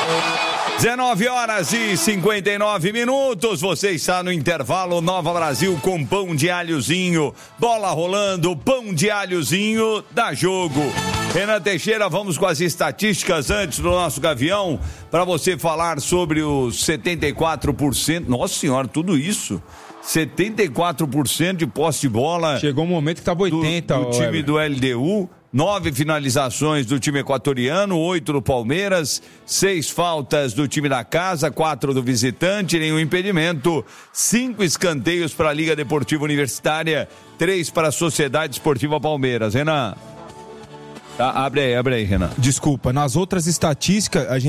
19h59, você está no intervalo Nova Brasil com pão de alhozinho, bola rolando, pão de alhozinho, dá jogo. Renan Teixeira, vamos com as estatísticas antes do nosso Gavião, para você falar sobre os 74%, nossa senhora, tudo isso, 74% de posse de bola. Chegou um momento que estava 80%. Do time do LDU. 9 finalizações do time equatoriano, 8 do Palmeiras, 6 faltas do time da casa, 4 do visitante, nenhum impedimento, 5 escanteios para a Liga Deportiva Universitária, 3 para a Sociedade Esportiva Palmeiras. Renan. Abre aí, Renan. Desculpa, nas outras estatísticas a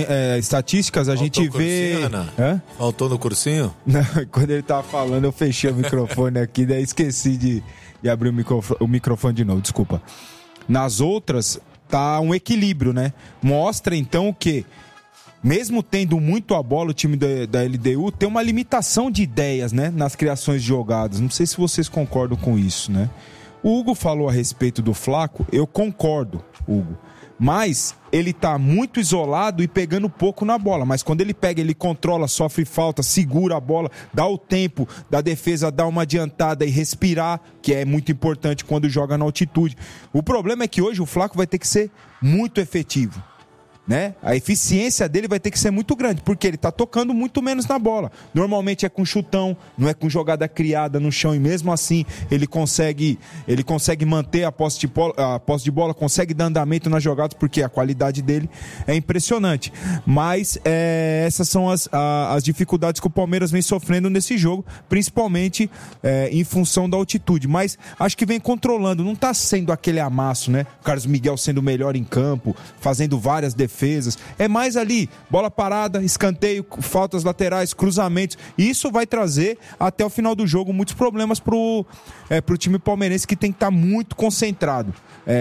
gente vê... Faltou no cursinho? Não, quando ele tava falando eu fechei o microfone aqui, daí esqueci de abrir o microfone de novo, desculpa. Nas outras, tá um equilíbrio, né? Mostra, então, que, mesmo tendo muito a bola, o time da LDU tem uma limitação de ideias, né? Nas criações de jogadas. Não sei se vocês concordam com isso, né? O Hugo falou a respeito do Flaco, eu concordo, Hugo. Mas ele tá muito isolado e pegando pouco na bola. Mas quando ele pega, ele controla, sofre falta, segura a bola, dá o tempo da defesa dar uma adiantada e respirar, que é muito importante quando joga na altitude. O problema é que hoje o Flaco vai ter que ser muito efetivo, né? A eficiência dele vai ter que ser muito grande, porque ele tá tocando muito menos na bola. Normalmente é com chutão, não é com jogada criada no chão, e mesmo assim ele consegue manter a posse de bola, consegue dar andamento nas jogadas, porque a qualidade dele é impressionante. Mas essas são as dificuldades que o Palmeiras vem sofrendo nesse jogo, principalmente em função da altitude. Mas acho que vem controlando, não tá sendo aquele amasso, né? O Carlos Miguel sendo o melhor em campo, fazendo várias defesas. É mais ali, bola parada, escanteio, faltas laterais, cruzamentos. E isso vai trazer até o final do jogo muitos problemas pro time palmeirense, que tem que estar muito concentrado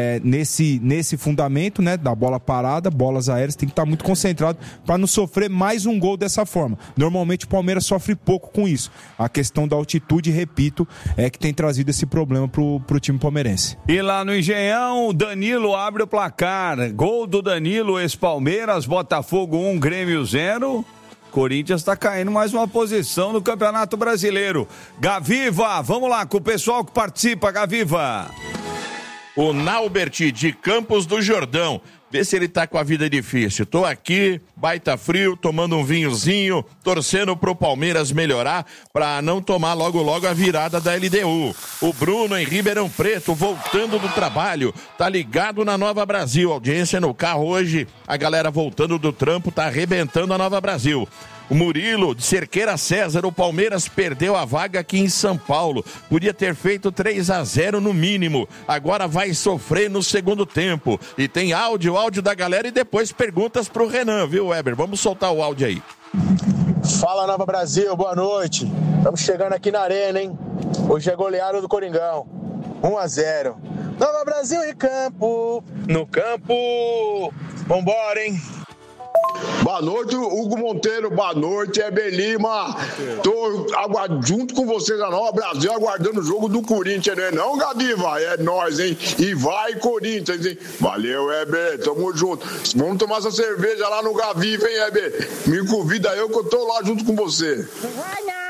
nesse fundamento, né, da bola parada, bolas aéreas, tem que estar muito concentrado para não sofrer mais um gol dessa forma. Normalmente o Palmeiras sofre pouco com isso. A questão da altitude, repito, é que tem trazido esse problema pro time palmeirense. E lá no Engenhão, o Danilo abre o placar. Gol do Danilo, ex-Palmeiras, Botafogo 1, Grêmio 0. Corinthians está caindo mais uma posição no Campeonato Brasileiro. Gaviva, vamos lá com o pessoal que participa, Gaviva. O Naubert de Campos do Jordão. Vê se ele tá com a vida difícil. Tô aqui, baita frio, tomando um vinhozinho, torcendo pro Palmeiras melhorar, pra não tomar logo a virada da LDU. O Bruno em Ribeirão Preto, voltando do trabalho, tá ligado na Nova Brasil. Audiência no carro hoje, a galera voltando do trampo, tá arrebentando a Nova Brasil. O Murilo, de Cerqueira César, o Palmeiras perdeu a vaga aqui em São Paulo. Podia ter feito 3-0 no mínimo. Agora vai sofrer no segundo tempo. E tem áudio da galera e depois perguntas pro Renan, viu, Weber? Vamos soltar o áudio aí. Fala, Nova Brasil, boa noite. Estamos chegando aqui na arena, hein? Hoje é goleada do Coringão. 1-0. Nova Brasil em campo. No campo. Vambora, hein? Boa noite, Hugo Monteiro. Boa noite, Heber Lima. Tô junto com vocês na Nova Brasil, aguardando o jogo do Corinthians, né? Não, Gaviva? É nóis, hein? E vai, Corinthians, hein? Valeu, Heber. Tamo junto. Vamos tomar essa cerveja lá no Gaviva, hein, Heber? Me convida eu que eu tô lá junto com você. Vai, não!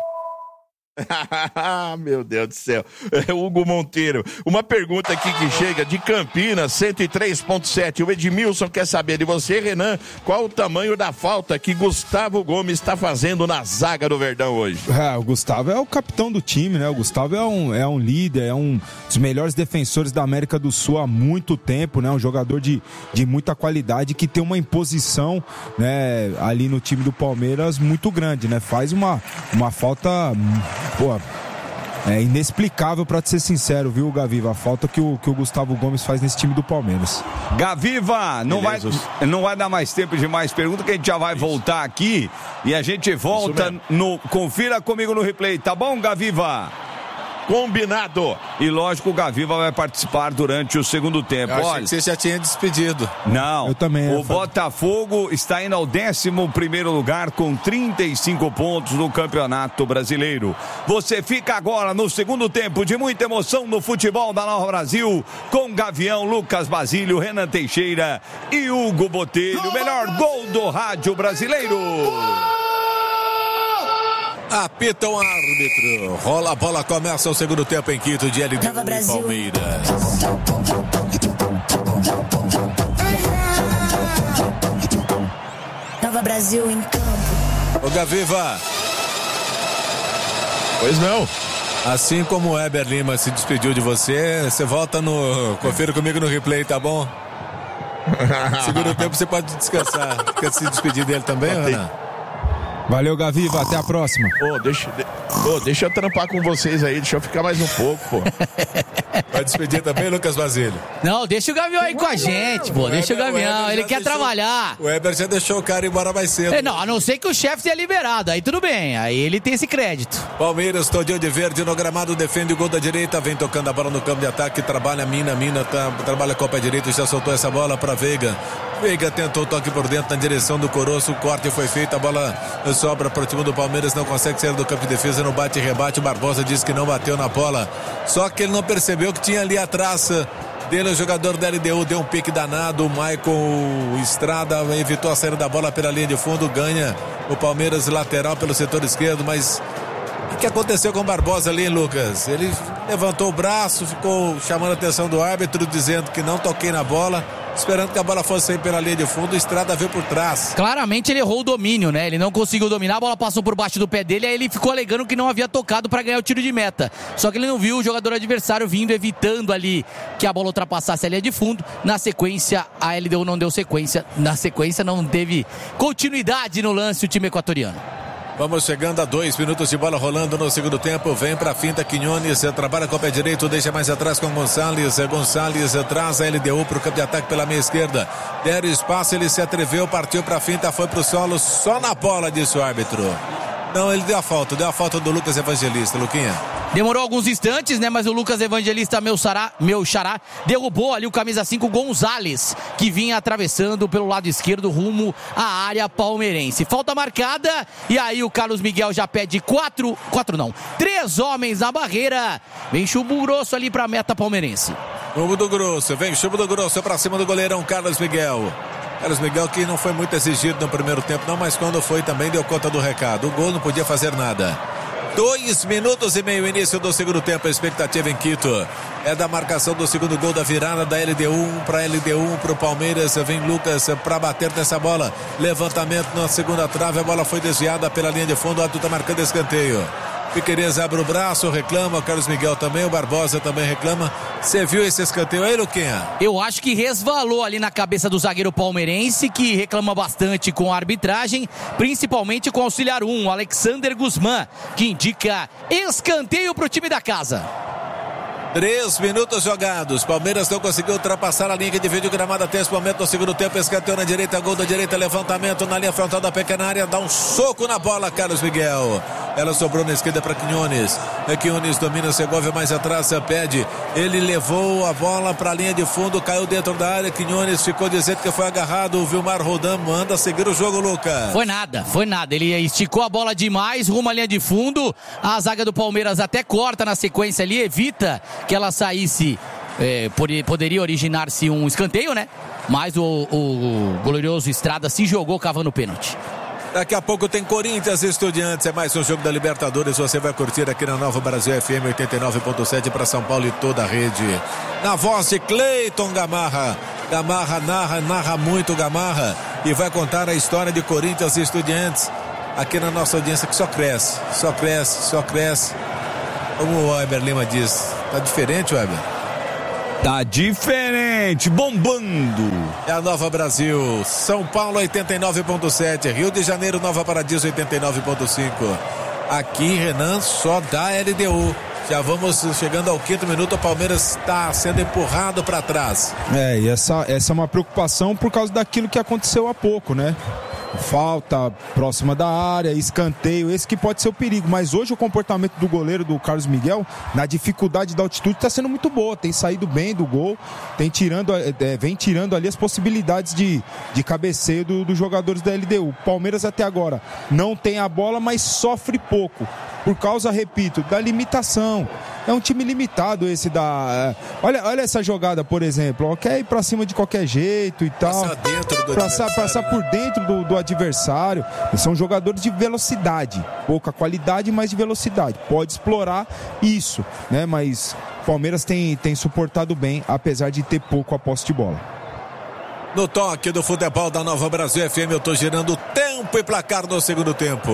Meu Deus do céu. Hugo Monteiro. Uma pergunta aqui que chega de Campinas, 103.7. O Edmilson quer saber de você, Renan, qual o tamanho da falta que Gustavo Gomes está fazendo na zaga do Verdão hoje? O Gustavo é o capitão do time, né? O Gustavo é um líder, é um dos melhores defensores da América do Sul há muito tempo, né? Um jogador de muita qualidade, que tem uma imposição, né, ali no time do Palmeiras muito grande, né? Faz uma falta... Pô, é inexplicável, pra te ser sincero, viu, Gaviva? A falta que o Gustavo Gomes faz nesse time do Palmeiras. Gaviva, não vai dar mais tempo de mais perguntas, que a gente já vai voltar aqui e a gente volta no... Confira comigo no replay, tá bom, Gaviva? Combinado. E lógico, o Gaviva vai participar durante o segundo tempo. Eu achei Olha, que você já tinha despedido. não, Eu também, o Botafogo está indo ao 11º lugar com 35 pontos no Campeonato Brasileiro. Você fica agora no segundo tempo de muita emoção no futebol da Nova Brasil, com Gavião, Lucas Basílio, Renan Teixeira e Hugo Botelho. O melhor gol do rádio brasileiro. Apita o árbitro. Rola a bola, começa o segundo tempo em Quito de LDU e Palmeiras. Nova Brasil em campo. Ô Gaviva. Pois não. Assim como o Heber Lima se despediu de você, você volta no... Confira comigo no replay, tá bom? Segundo tempo você pode descansar. Quer se despedir dele também, Renan? Valeu, Gaviva, até a próxima. Deixa eu trampar com vocês aí, deixa eu ficar mais um pouco, pô. Vai despedir também, Lucas Basílio? Não, deixa o Gavião aí com a gente, pô. Deixa o Gavião, ele quer trabalhar. O Heber já deixou o cara embora mais cedo. Não, a não ser que o chefe tenha liberado, aí tudo bem, aí ele tem esse crédito. Palmeiras, todinho de verde no gramado, defende o gol da direita, vem tocando a bola no campo de ataque, trabalha Mina, trabalha com o pé direito, já soltou essa bola para Veiga. Veiga tentou o toque por dentro na direção do Coroço, o corte foi feito, a bola sobra para o time do Palmeiras, não consegue sair do campo de defesa, no bate e rebate, o Barbosa diz que não bateu na bola, só que ele não percebeu que tinha ali atrás dele o jogador da LDU, deu um pique danado, o Michael Estrada evitou a saída da bola pela linha de fundo, ganha o Palmeiras lateral pelo setor esquerdo, mas o que aconteceu com o Barbosa ali, Lucas? Ele levantou o braço, ficou chamando a atenção do árbitro, dizendo que não toquei na bola, esperando que a bola fosse sair pela linha de fundo, o Estrada veio por trás. Claramente ele errou o domínio, né? Ele não conseguiu dominar, a bola passou por baixo do pé dele, aí ele ficou alegando que não havia tocado para ganhar o tiro de meta. Só que ele não viu o jogador adversário vindo, evitando ali que a bola ultrapassasse a linha de fundo. Na sequência, a LDU não deu sequência. Na sequência, não teve continuidade no lance o time equatoriano. Vamos chegando a 2 minutos de bola rolando no segundo tempo. Vem pra finta Quinones, trabalha com o pé direito, deixa mais atrás com Gonçalves. Gonçalves traz a LDU pro campo de ataque pela meia esquerda. Deram espaço, ele se atreveu, partiu pra finta, foi pro solo, só na bola, disse o árbitro. Não, ele deu a falta do Lucas Evangelista, Luquinha. Demorou alguns instantes, né? Mas o Lucas Evangelista, meu xará, derrubou ali o camisa 5 Gonzalez, que vinha atravessando pelo lado esquerdo rumo à área palmeirense. Falta marcada e aí o Carlos Miguel já pede 3 homens na barreira. Vem chumbo grosso ali pra meta palmeirense. Chumbo do grosso, vem chumbo do grosso pra cima do goleirão Carlos Miguel. Carlos Miguel que não foi muito exigido no primeiro tempo, não, mas quando foi também deu conta do recado. O gol não podia fazer nada. 2 minutos e meio, início do segundo tempo, a expectativa em Quito é da marcação do segundo gol da virada da LDU, 1 para LDU, 1 para o Palmeiras, vem Lucas para bater nessa bola, levantamento na segunda trave, a bola foi desviada pela linha de fundo, o árbitro está marcando escanteio. Piquerez abre o braço, reclama, o Carlos Miguel também, o Barbosa também reclama. Você viu esse escanteio aí, Luquinha? Eu acho que resvalou ali na cabeça do zagueiro palmeirense, que reclama bastante com a arbitragem, principalmente com o auxiliar 1, Alexander Guzmán, que indica escanteio para o time da casa. 3 minutos jogados, Palmeiras não conseguiu ultrapassar a linha que divide o gramado até esse momento no segundo tempo, escanteio na direita, gol da direita, levantamento na linha frontal da pequena área, dá um soco na bola, Carlos Miguel, ela sobrou na esquerda para Quinones, Quinones domina o Segovia mais atrás, pede, ele levou a bola para a linha de fundo, caiu dentro da área, Quinones ficou dizendo que foi agarrado, o Vilmar Rodan manda seguir o jogo, Lucas. Foi nada, ele esticou a bola demais, rumo à linha de fundo, a zaga do Palmeiras até corta na sequência ali, evita que ela saísse, poderia originar-se um escanteio, né? Mas o glorioso Estrada se jogou cavando o pênalti. Daqui a pouco tem Corinthians e Estudiantes, é mais um jogo da Libertadores, você vai curtir aqui na Nova Brasil FM 89.7 para São Paulo e toda a rede. Na voz de Cleiton Gamarra, narra muito Gamarra e vai contar a história de Corinthians e Estudiantes aqui na nossa audiência que só cresce. Como o Weber Lima diz, tá diferente, Weber? Tá diferente, bombando. É a Nova Brasil, São Paulo 89.7, Rio de Janeiro, Nova Paradiso 89.5. Aqui, Renan, só dá LDU. Já vamos chegando ao 5º minuto, o Palmeiras está sendo empurrado para trás. E essa é uma preocupação por causa daquilo que aconteceu há pouco, né? falta próxima da área, escanteio, esse que pode ser o perigo. Mas hoje o comportamento do goleiro, do Carlos Miguel, na dificuldade da altitude, está sendo muito boa. Tem saído bem do gol, vem tirando ali as possibilidades de cabeceio dos jogadores da LDU. O Palmeiras até agora não tem a bola, mas sofre pouco. Por causa, repito, da limitação. É um time limitado esse da... Olha essa jogada, por exemplo. Quer ir pra cima de qualquer jeito e tal. Passar por dentro do adversário. São jogadores de velocidade. Pouca qualidade, mas de velocidade. Pode explorar isso, né? Mas o Palmeiras tem suportado bem, apesar de ter pouco a posse de bola. No toque do futebol da Nova Brasil FM, eu tô girando tempo e placar no segundo tempo.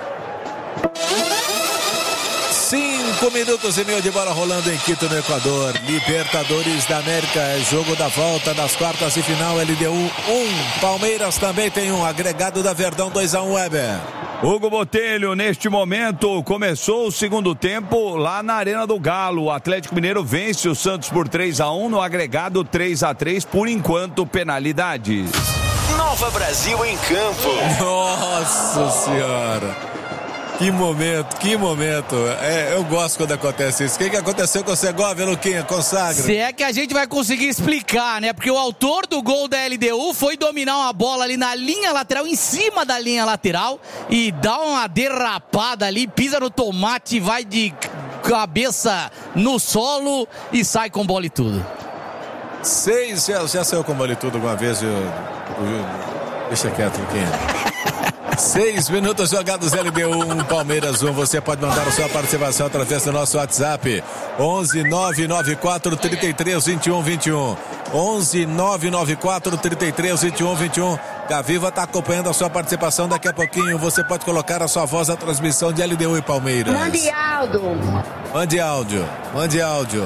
5 minutos e meio de bola rolando em Quito, no Equador. Libertadores da América, jogo da volta das quartas de final. LDU 1, Palmeiras também tem 1, agregado da Verdão 2-1, Weber. Hugo Botelho, neste momento, começou o segundo tempo lá na Arena do Galo. O Atlético Mineiro vence o Santos por 3-1, no agregado 3-3, por enquanto, penalidades. Nova Brasil em campo. Nossa Senhora. Que momento. Eu gosto quando acontece isso. O que aconteceu com o Segovia, Luquinha? Consagra. Se é que a gente vai conseguir explicar, né? Porque o autor do gol da LDU foi dominar uma bola ali na linha lateral, em cima da linha lateral, e dá uma derrapada ali, pisa no tomate, vai de cabeça no solo e sai com bola e tudo. 6, já saiu com bola e tudo alguma vez, deixa quieto, Luquinha. 6 minutos jogados, LDU 1, Palmeiras 1. Você pode mandar a sua participação através do nosso WhatsApp 11 994 33 21 21. 11 994 33 21 21. Gaviva está acompanhando a sua participação. Daqui a pouquinho você pode colocar a sua voz na transmissão de LDU e Palmeiras. Mande áudio.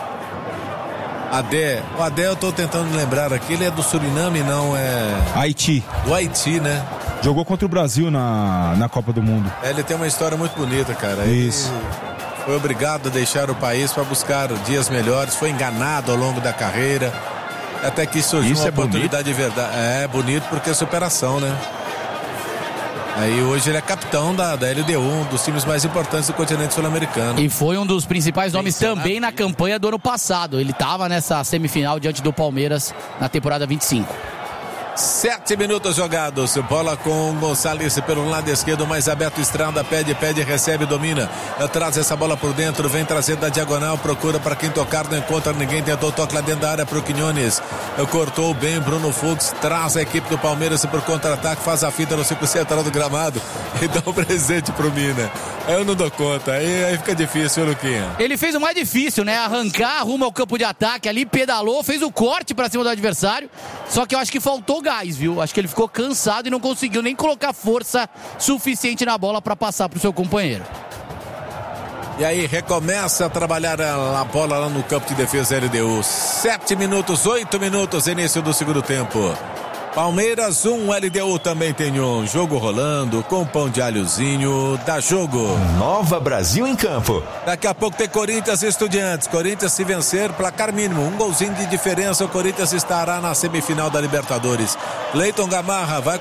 O Adé eu tô tentando lembrar aqui, ele é do Suriname, não é... Haiti. Do Haiti, né? Jogou contra o Brasil na Copa do Mundo. Ele tem uma história muito bonita, cara. Isso. Ele foi obrigado a deixar o país para buscar dias melhores, foi enganado ao longo da carreira, até que surgiu uma oportunidade de verdade. É bonito porque é superação, né? Aí hoje ele é capitão da LDU, um dos times mais importantes do continente sul-americano. E foi um dos principais nomes também na campanha do ano passado. Ele estava nessa semifinal diante do Palmeiras na temporada 25. 7 minutos jogados, bola com Gonçalves pelo lado esquerdo, mais aberto, Estrada, pede, recebe, domina, traz essa bola por dentro, vem trazendo da diagonal, procura para quem tocar, não encontra ninguém, tentou toque lá dentro da área pro Quinones, cortou bem Bruno Fux, traz a equipe do Palmeiras por contra-ataque, faz a fita no círculo central do gramado e dá um presente pro Mina. Eu não dou conta, aí fica difícil, Luquinha. Ele fez o mais difícil, né? Arrancar rumo ao campo de ataque ali, pedalou, fez o corte para cima do adversário, só que eu acho que faltou gás, viu? Acho que ele ficou cansado e não conseguiu nem colocar força suficiente na bola para passar pro seu companheiro. E aí recomeça a trabalhar a bola lá no campo de defesa LDU. 7 minutos, 8 minutos, início do segundo tempo. Palmeiras 1, LDU também tem um. Jogo rolando com pão de alhozinho, dá jogo. Nova Brasil em campo. Daqui a pouco tem Corinthians e Estudiantes. Corinthians, se vencer, placar mínimo, um golzinho de diferença, o Corinthians estará na semifinal da Libertadores. Cleiton Gamarra vai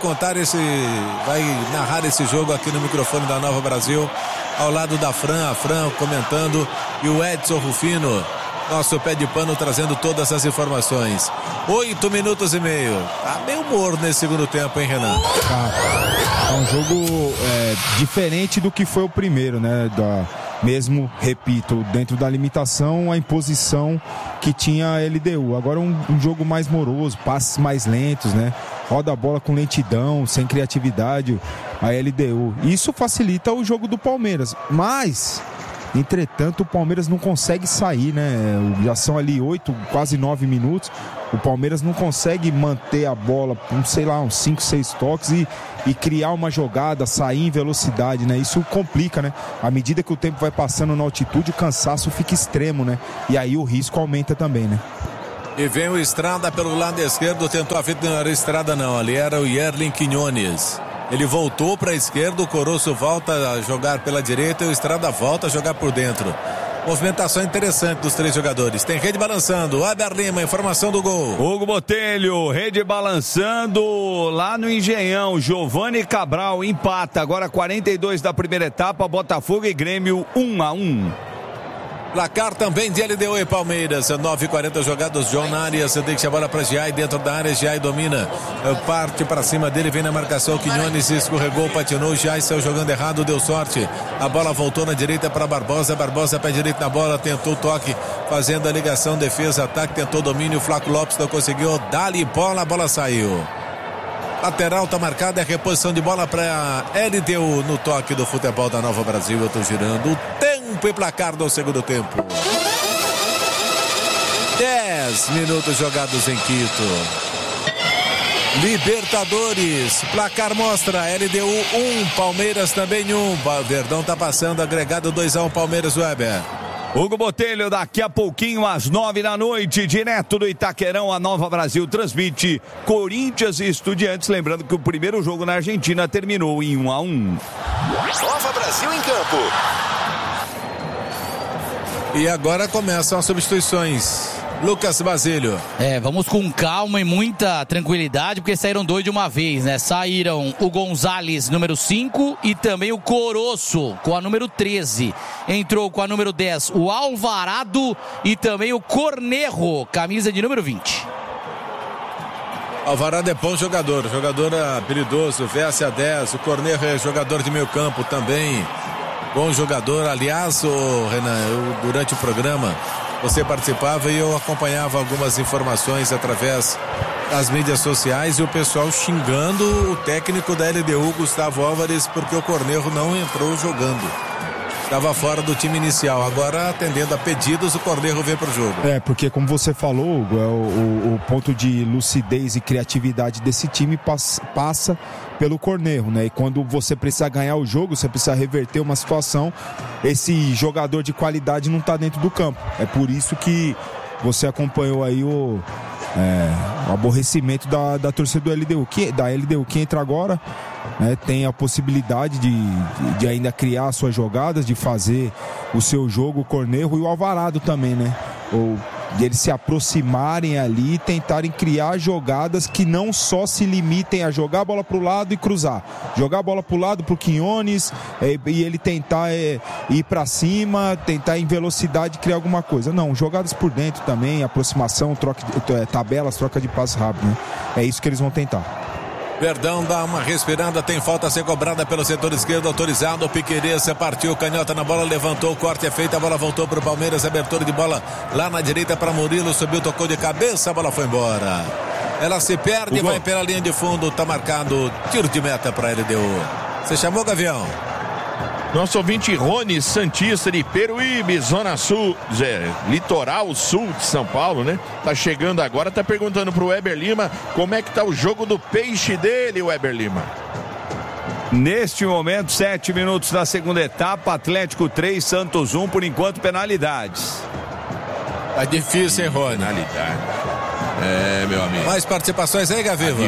narrar esse jogo aqui no microfone da Nova Brasil, ao lado da Fran, a Fran comentando, e o Edson Rufino, nosso pé de pano, trazendo todas as informações. 8 minutos e meio. Tá meio morno nesse segundo tempo, hein, Renan? É um jogo diferente do que foi o primeiro, né? Mesmo, repito, dentro da limitação, a imposição que tinha a LDU. Agora um jogo mais moroso, passes mais lentos, né? Roda a bola com lentidão, sem criatividade, a LDU. Isso facilita o jogo do Palmeiras. Mas... entretanto, o Palmeiras não consegue sair, né? Já são ali 8, quase 9 minutos. O Palmeiras não consegue manter a bola, uns 5, 6 toques e criar uma jogada, sair em velocidade, né? Isso complica, né? À medida que o tempo vai passando na altitude, o cansaço fica extremo, né? E aí o risco aumenta também, né? E vem o Estrada pelo lado esquerdo, tentou a fita, não era Estrada não, ali era o Yerlin Quinones. Ele voltou para a esquerda, o Coroço volta a jogar pela direita e o Estrada volta a jogar por dentro. movimentação interessante dos 3 jogadores. Tem rede balançando, Weber Lima, informação do gol. Hugo Botelho, rede balançando lá no Engenhão. Giovanni Cabral empata, agora 42 da primeira etapa, Botafogo e Grêmio 1-1. Placar também de LDU e Palmeiras. 9h40 jogados. João na área. Você deixa a bola para Giai dentro da área. Giai domina. Parte para cima dele. Vem na marcação. Quinones escorregou, patinou. Giai saiu jogando errado. Deu sorte. A bola voltou na direita para Barbosa. Barbosa pé direito na bola. Tentou o toque. Fazendo a ligação. Defesa, ataque. Tentou domínio. Flaco Lopes não conseguiu. Dá-lhe bola. A bola saiu. Lateral tá marcada, é reposição de bola para LDU no toque do futebol da Nova Brasil. Eu tô girando o tempo e placar do segundo tempo. 10 minutos jogados em Quito. Libertadores, placar mostra LDU 1, Palmeiras também 1. Verdão tá passando, agregado 2-1 Palmeiras. Weber. Hugo Botelho, daqui a pouquinho, às 9h, direto do Itaquerão, a Nova Brasil transmite Corinthians e Estudiantes. Lembrando que o primeiro jogo na Argentina terminou em 1-1. Nova Brasil em campo. E agora começam as substituições. Lucas Basílio. Vamos com calma e muita tranquilidade, porque saíram 2 de uma vez, né? Saíram o Gonzalez, número 5, e também o Coroço, com a número 13. Entrou com a número 10 o Alvarado e também o Cornejo, camisa de número 20. Alvarado é bom jogador habilidoso, veste a 10. O Cornejo é jogador de meio campo também. Bom jogador, aliás, Renan, durante o programa você participava e eu acompanhava algumas informações através das mídias sociais e o pessoal xingando o técnico da LDU, Gustavo Álvares, porque o Cornejo não entrou jogando. Estava fora do time inicial. Agora, atendendo a pedidos, o Cornejo vem para o jogo. Porque como você falou, Hugo, o ponto de lucidez e criatividade desse time passa pelo Cornejo, né? E quando você precisa ganhar o jogo, você precisa reverter uma situação, esse jogador de qualidade não está dentro do campo. É por isso que você acompanhou aí o aborrecimento da torcida do LDU, da LDU, que entra agora, né, tem a possibilidade de ainda criar suas jogadas, de fazer o seu jogo, o Cornejo e o Alvarado também, né? Ou de eles se aproximarem ali e tentarem criar jogadas que não só se limitem a jogar a bola pro lado e cruzar. Jogar a bola pro lado pro Quinones e ele tentar ir pra cima, tentar em velocidade criar alguma coisa. Não, jogadas por dentro também, aproximação, tabelas, troca de passe rápido, né? É isso que eles vão tentar. Verdão dá uma respirada, tem falta a ser cobrada pelo setor esquerdo, autorizado. O Piqueires partiu, canhota na bola, levantou, o corte é feito, a bola voltou pro Palmeiras, abertura de bola lá na direita para Murilo, subiu, tocou de cabeça, a bola foi embora. Ela se perde, vai pela linha de fundo, tá marcado tiro de meta para LDU. Você chamou, Gavião? Nosso ouvinte Rony Santista de Peruíbe, Zona Sul, litoral sul de São Paulo, né? Tá chegando agora, tá perguntando pro Weber Lima como é que tá o jogo do peixe dele, Weber Lima. Neste momento, 7 minutos da segunda etapa, Atlético 3, Santos 1, por enquanto penalidades. Tá difícil, hein, Rony? Penalidade. Meu amigo. Mais participações aí, Gaviva?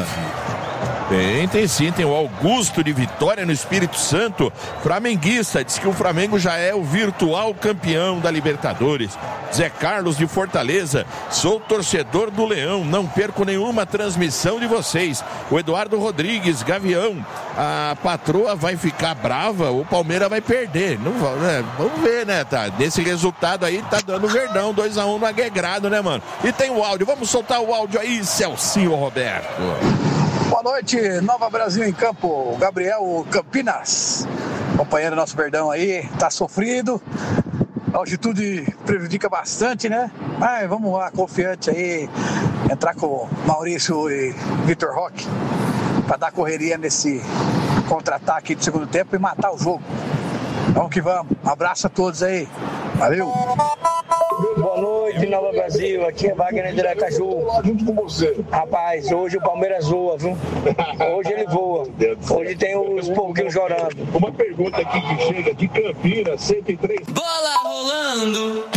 Tem sim, tem o Augusto de Vitória no Espírito Santo, flamenguista, diz que o Flamengo já é o virtual campeão da Libertadores. Zé Carlos de Fortaleza, sou torcedor do Leão, não perco nenhuma transmissão de vocês. O Eduardo Rodrigues, Gavião, a patroa vai ficar brava, o Palmeiras vai perder. Não, né? Vamos ver, né? Tá? Nesse resultado aí tá dando Verdão, 2-1 no Aguegrado, né, mano? E tem o áudio, vamos soltar o áudio aí, Celcinho Roberto. Boa noite, Nova Brasil em campo, Gabriel Campinas, companheiro nosso Verdão aí, tá sofrido, a altitude prejudica bastante, né? Mas vamos lá, confiante aí, entrar com Maurício e Vitor Roque para dar correria nesse contra-ataque do segundo tempo e matar o jogo. Vamos que vamos, um abraço a todos aí, valeu! Boa noite, Nova Brasil. Aqui é Wagner de Aracaju. Junto com você. Rapaz, hoje o Palmeiras voa, viu? Hoje ele voa. Hoje tem os pouquinhos chorando. Uma pergunta aqui que chega de Campinas, 103. Bola rolando.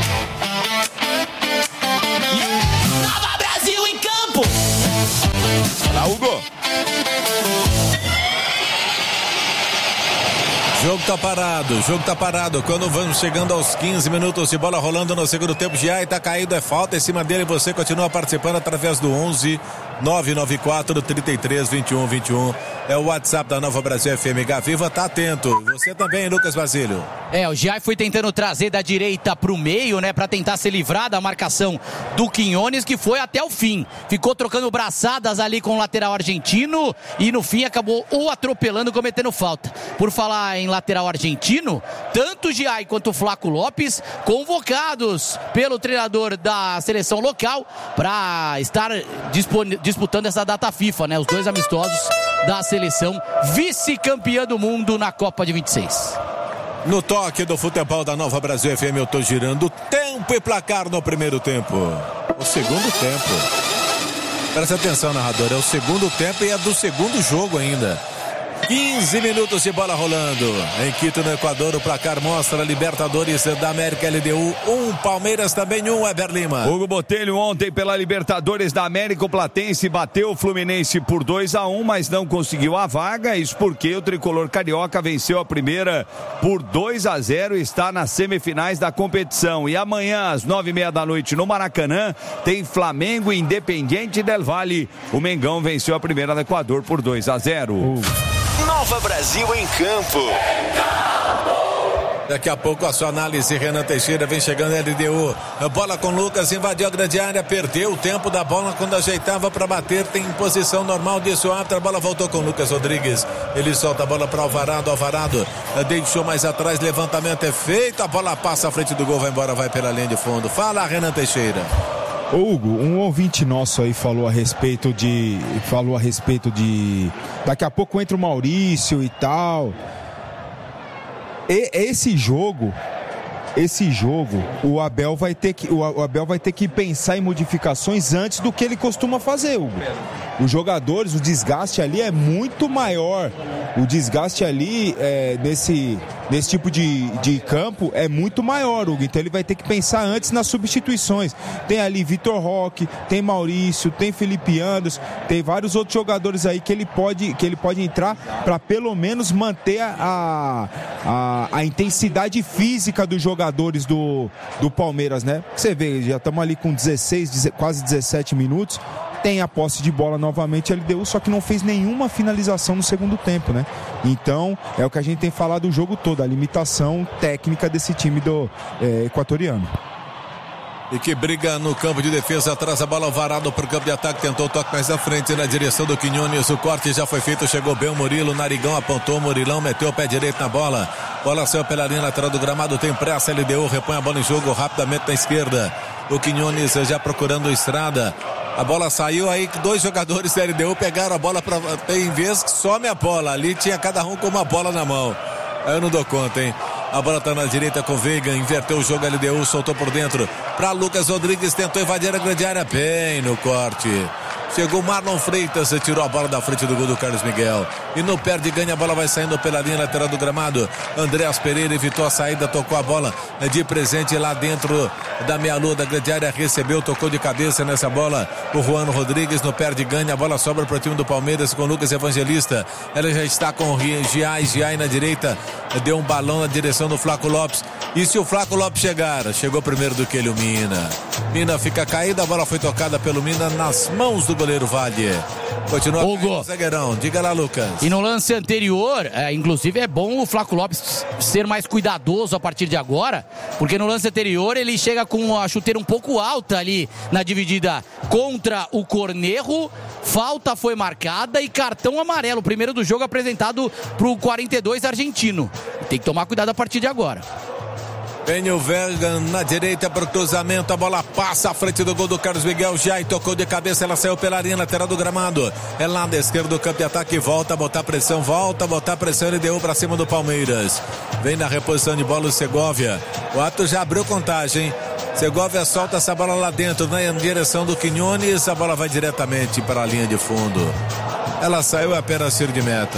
Nova Brasil em campo. Olha lá, Hugo. Jogo tá parado. Quando vamos chegando aos 15 minutos de bola rolando no segundo tempo, Giai tá caído, é falta em cima dele. Você continua participando através do 11 994 33 21 21. É o WhatsApp da Nova Brasil FM. Gaviva, tá atento. Você também, Lucas Basílio. O Giai foi tentando trazer da direita pro meio, né, pra tentar se livrar da marcação do Quinones, que foi até o fim. Ficou trocando braçadas ali com o lateral argentino e no fim acabou o atropelando, cometendo falta. Por falar em lateral argentino, tanto o Giai quanto o Flaco Lopes convocados pelo treinador da seleção local para estar disputando essa data FIFA, né? Os dois amistosos da seleção vice-campeã do mundo na Copa de 26. No toque do futebol da Nova Brasil FM, eu tô girando tempo e placar no primeiro tempo. O segundo tempo. Presta atenção, narrador. É o segundo tempo e é do segundo jogo ainda. 15 minutos de bola rolando. Em Quito, no Equador, o placar mostra Libertadores da América LDU 1, Palmeiras também 1, Weber Lima. Hugo Botelho ontem pela Libertadores da América, o Platense bateu o Fluminense por 2-1, mas não conseguiu a vaga. Isso porque o tricolor carioca venceu a primeira por 2-0 e está nas semifinais da competição. E amanhã, às 9h30 da noite, no Maracanã, tem Flamengo e Independiente del Valle. O Mengão venceu a primeira do Equador por 2-0. Nova Brasil em campo. Daqui a pouco a sua análise, Renan Teixeira, vem chegando a LDU. A bola com Lucas, invadiu a grande área, perdeu o tempo da bola quando ajeitava para bater, tem posição normal disso, a bola voltou com Lucas Rodrigues. Ele solta a bola para Alvarado deixou mais atrás, levantamento é feito, a bola passa à frente do gol, vai embora, vai pela linha de fundo. Fala, Renan Teixeira. Hugo, um ouvinte nosso aí falou a respeito de daqui a pouco entra o Maurício e tal. Esse jogo, o Abel vai ter que pensar em modificações antes do que ele costuma fazer, Hugo. Os jogadores, o desgaste ali é muito maior. O desgaste ali nesse tipo de campo é muito maior, Hugo. Então ele vai ter que pensar antes nas substituições. Tem ali Vitor Roque, tem Maurício, tem Felipe Anderson, tem vários outros jogadores aí que ele pode entrar para pelo menos manter a intensidade física dos jogadores do Palmeiras, né? Você vê, já estamos ali com quase 17 minutos. Tem a posse de bola novamente a LDU, só que não fez nenhuma finalização no segundo tempo, né? Então, é o que a gente tem falado do jogo todo, a limitação técnica desse time do equatoriano. E que briga no campo de defesa, atrás a bola, Alvarado para o campo de ataque, tentou o toque mais à frente na direção do Quinones, o corte já foi feito, chegou bem o Murilo, o Narigão apontou, o Murilão meteu o pé direito na bola, bola saiu pela linha lateral do gramado, tem pressa, LDU repõe a bola em jogo rapidamente na esquerda, o Quinones já procurando estrada. A bola saiu aí, dois jogadores da LDU pegaram a bola tem vez que some a bola. Ali tinha cada um com uma bola na mão. Aí eu não dou conta, hein? A bola tá na direita com o Veiga, inverteu o jogo, a LDU soltou por dentro para Lucas Rodrigues, tentou invadir a grande área, bem no corte. Chegou Marlon Freitas, tirou a bola da frente do gol do Carlos Miguel. E no perde ganha, a bola vai saindo pela linha lateral do gramado. Andréas Pereira evitou a saída, tocou a bola de presente lá dentro da meia-lua da grande área. Recebeu, tocou de cabeça nessa bola. O Juan Rodrigues no perde ganha, a bola sobra para o time do Palmeiras com o Lucas Evangelista. Ela já está com o Giai na direita. Deu um balão na direção do Flaco Lopes. E se o Flaco Lopes chegou primeiro do que ele, o Mina. Mina fica caída, a bola foi tocada pelo Mina nas mãos do goleiro Valle. Continua o zagueirão. Diga lá, Lucas. E no lance anterior, inclusive é bom o Flaco Lopes ser mais cuidadoso a partir de agora, porque no lance anterior ele chega com a chuteira um pouco alta ali na dividida contra o Cornejo. Falta foi marcada e cartão amarelo, o primeiro do jogo apresentado pro 42 argentino. Tem que tomar cuidado a partir de agora. Vem o Veiga na direita para o cruzamento, a bola passa à frente do gol do Carlos Miguel, já tocou de cabeça, ela saiu pela linha lateral do gramado, é lá da esquerda do campo de ataque, volta a botar pressão, ele deu para cima do Palmeiras, vem na reposição de bola o Segovia, o Ato já abriu contagem, Segovia solta essa bola lá dentro, na direção do Quinones, a bola vai diretamente para a linha de fundo, ela saiu apenas tiro de meta.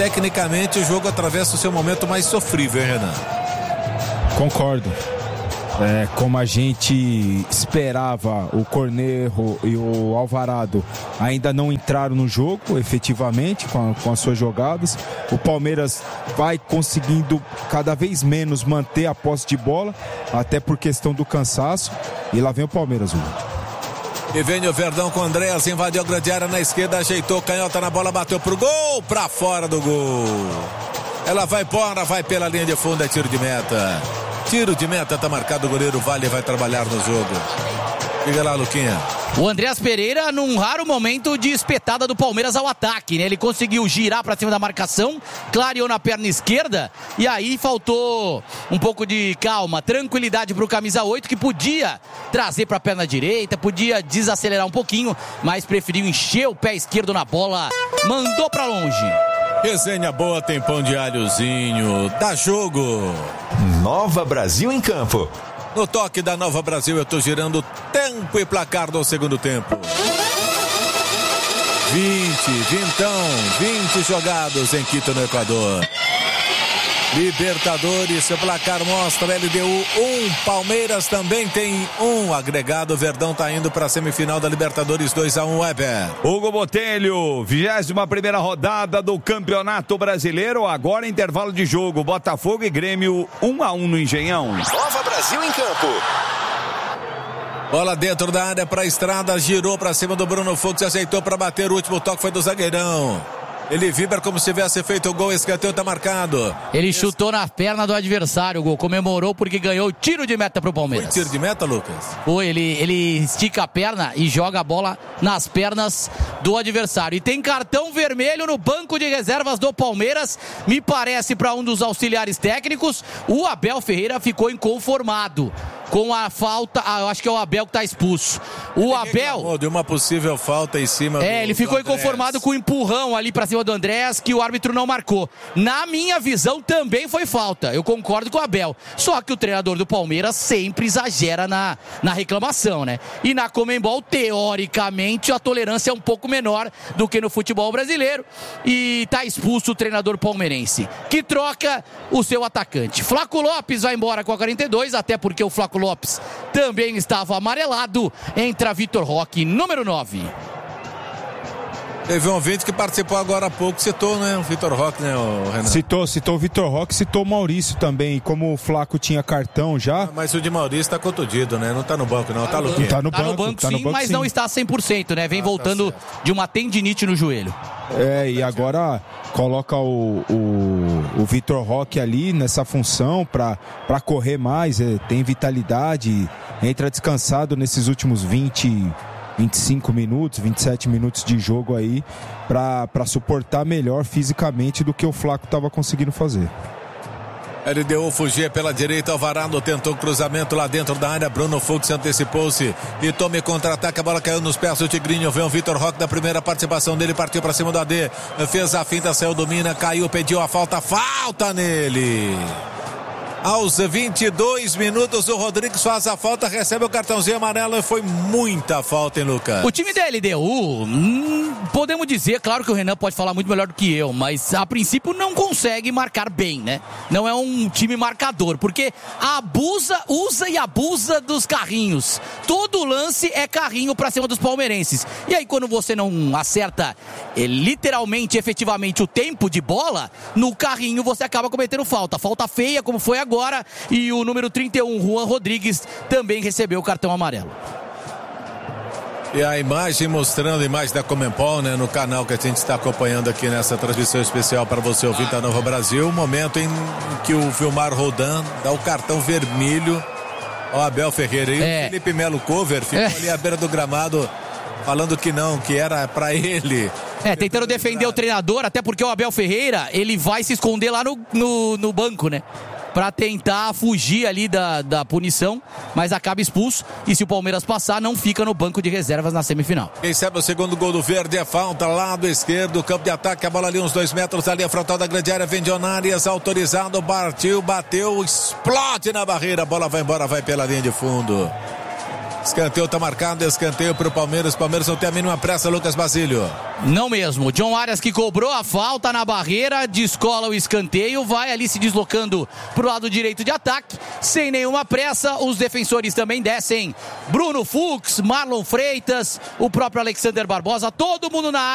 Tecnicamente o jogo atravessa o seu momento mais sofrível, hein, Renan? Concordo. Como a gente esperava, o Cornejo e o Alvarado ainda não entraram no jogo efetivamente com as suas jogadas. O Palmeiras vai conseguindo cada vez menos manter a posse de bola, até por questão do cansaço. E lá vem o Palmeiras, Hugo. E vem o Verdão com o Andréas, invadiu a grande área na esquerda, ajeitou, canhota na bola, bateu pro gol, pra fora do gol. Ela vai embora, vai pela linha de fundo, é tiro de meta. Tiro de meta, tá marcado, o goleiro Vale vai trabalhar no jogo. Liga lá, Luquinha. O Andréas Pereira num raro momento de espetada do Palmeiras ao ataque, né? Ele conseguiu girar pra cima da marcação, clareou na perna esquerda e aí faltou um pouco de calma, tranquilidade pro camisa 8, que podia trazer pra perna direita, podia desacelerar um pouquinho, mas preferiu encher o pé esquerdo na bola, mandou pra longe. Resenha boa, tem pão de alhozinho, dá jogo. Nova Brasil em campo. No toque da Nova Brasil, eu tô girando tempo e placar do segundo tempo. 20 jogados em Quito, no Equador. Libertadores, seu placar mostra LDU 1, Palmeiras também tem 1 agregado. O Verdão tá indo para a semifinal da Libertadores 2-1, Weber. Hugo Botelho, 21ª rodada do Campeonato Brasileiro, agora intervalo de jogo, Botafogo e Grêmio 1-1 no Engenhão. Nova Brasil em campo. Bola dentro da área para a Estrada, girou para cima do Bruno Fux, aceitou para bater, o último toque foi do zagueirão. Ele vibra como se tivesse feito o gol, escanteio tá marcado. Ele chutou na perna do adversário, o gol, comemorou porque ganhou o tiro de meta pro Palmeiras. Foi tiro de meta, Lucas? Foi, ele estica a perna e joga a bola nas pernas do adversário. E tem cartão vermelho no banco de reservas do Palmeiras, me parece para um dos auxiliares técnicos. O Abel Ferreira ficou inconformado com a falta, eu acho que é o Abel que tá expulso. O Abel de uma possível falta em cima ele ficou inconformado com o empurrão ali pra cima do Andréas, que o árbitro não marcou. Na minha visão também foi falta, eu concordo com o Abel, só que o treinador do Palmeiras sempre exagera na reclamação, né? E na Conmebol, teoricamente, a tolerância é um pouco menor do que no futebol brasileiro, e tá expulso o treinador palmeirense, que troca o seu atacante. Flaco Lopes vai embora com a 42, até porque o Flaco Lopes também estava amarelado. Entra Vitor Roque, número 9. Teve um ouvinte que participou agora há pouco, citou, né, o Vitor Roque, né, o Renan? Citou o Vitor Roque, citou o Maurício também, como o Flaco tinha cartão já. Mas o de Maurício tá contundido, né, não tá no banco não, tá no Tá no banco sim, mas não está 100%, né, vem voltando de uma tendinite no joelho. E agora coloca o Vitor Roque ali nessa função para correr mais, tem vitalidade, entra descansado nesses últimos 25 minutos, 27 minutos de jogo aí, para suportar melhor fisicamente do que o Flaco estava conseguindo fazer. LDU fugia pela direita, Alvarado tentou cruzamento lá dentro da área, Bruno Fux antecipou-se e tome contra-ataque, a bola caiu nos pés do Tigrinho, vem o Vitor Roque da primeira participação dele, partiu para cima do AD, fez a finta, saiu, domina, caiu, pediu a falta nele. Aos 22 minutos, o Rodrigues faz a falta, recebe o cartãozinho amarelo e foi muita falta, hein, Lucas? O time da LDU, podemos dizer, claro que o Renan pode falar muito melhor do que eu, mas a princípio não consegue marcar bem, né? Não é um time marcador, porque usa e abusa dos carrinhos. Todo lance é carrinho pra cima dos palmeirenses. E aí quando você não acerta literalmente, efetivamente o tempo de bola, no carrinho você acaba cometendo falta. Falta feia, como foi agora, e o número 31, Juan Rodrigues, também recebeu o cartão amarelo. E a imagem mostrando a imagem da Conmebol, né, no canal que a gente está acompanhando aqui nessa transmissão especial para você ouvir da Nova Brasil, o momento em que o Vilmar Roldan dá o cartão vermelho ao Abel Ferreira. E o Felipe Melo Cover ficou ali à beira do gramado falando que não, que era para ele. Tentando defender o treinador, até porque o Abel Ferreira, ele vai se esconder lá no banco, né? Pra tentar fugir ali da punição, mas acaba expulso. E se o Palmeiras passar, não fica no banco de reservas na semifinal. Quem sabe o segundo gol do Verde é falta, lado esquerdo, campo de ataque, a bola ali uns 2 metros, ali a frontal da grande área, vem Dionárias, autorizado, partiu, bateu, explode na barreira, a bola vai embora, vai pela linha de fundo. Escanteio tá marcado, escanteio pro Palmeiras. Palmeiras não tem a mínima pressa, Lucas Basílio. Não mesmo. John Arias, que cobrou a falta na barreira, descola o escanteio, vai ali se deslocando pro lado direito de ataque, sem nenhuma pressa. Os defensores também descem. Bruno Fux, Marlon Freitas, o próprio Alexander Barbosa, todo mundo na área.